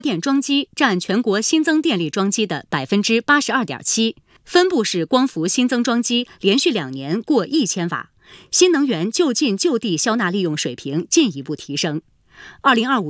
电装机占全国新增电力装机的82.7%，分布式光伏新增装机连续2年过1000瓦，新能源就近就地消纳利用水平进一步提升。2025